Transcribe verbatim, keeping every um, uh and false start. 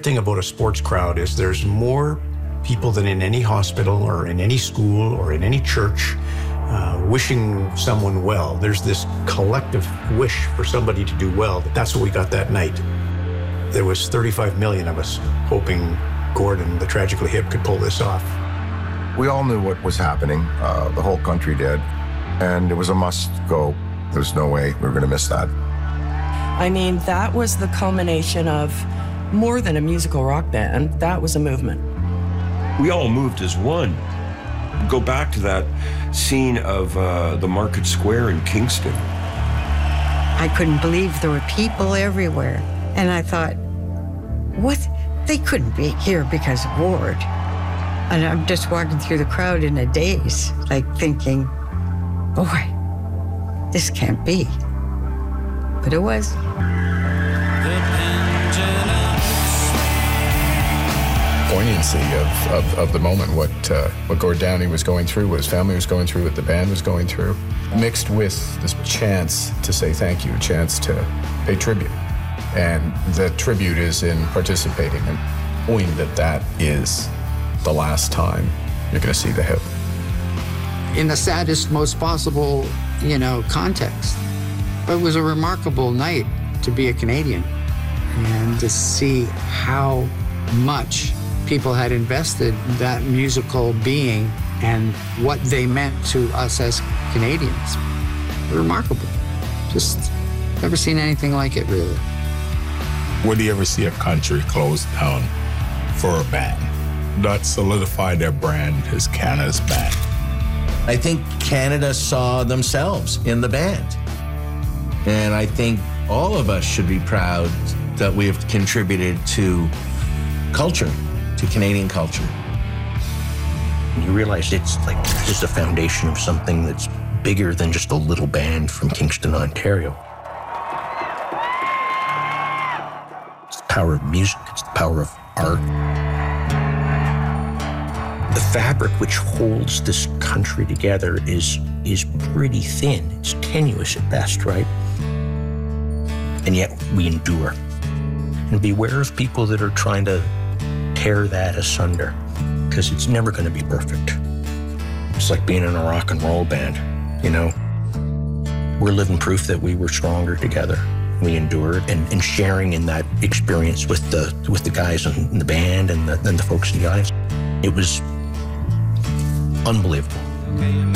thing about a sports crowd is there's more people than in any hospital or in any school or in any church uh, wishing someone well. There's this collective wish for somebody to do well. That's what we got that night. There was thirty-five million of us hoping Gordon, the Tragically Hip, could pull this off. We all knew what was happening. Uh, the whole country did. And it was a must go. There's no way we were going to miss that. I mean, that was the culmination of more than a musical rock band. That was a movement. We all moved as one. Go back to that scene of uh, the Market Square in Kingston. I couldn't believe there were people everywhere. And I thought, what? They couldn't be here because of Ward. And I'm just walking through the crowd in a daze, like thinking, boy, this can't be. But it was. Poignancy of, of, of the moment, what uh, what Gord Downie was going through, what his family was going through, what the band was going through, mixed with this chance to say thank you, a chance to pay tribute. And the tribute is in participating and knowing that that is the last time you're going to see the Hip. In the saddest, most possible, you know, context. It was a remarkable night to be a Canadian and to see how much people had invested in that musical being and what they meant to us as Canadians. Remarkable. Just never seen anything like it, really. Would you ever see a country close down for a band? That solidified their brand as Canada's band. I think Canada saw themselves in the band. And I think all of us should be proud that we have contributed to culture, to Canadian culture. You realize it's like just a foundation of something that's bigger than just a little band from Kingston, Ontario. It's the power of music, it's the power of art. The fabric which holds this country together is, is pretty thin. It's tenuous at best, right? And yet we endure. And beware of people that are trying to tear that asunder, because it's never going to be perfect. It's like being in a rock and roll band, you know? We're living proof that we were stronger together. We endured, and, and sharing in that experience with the with the guys in the band and the, and the folks in the audience. It was unbelievable.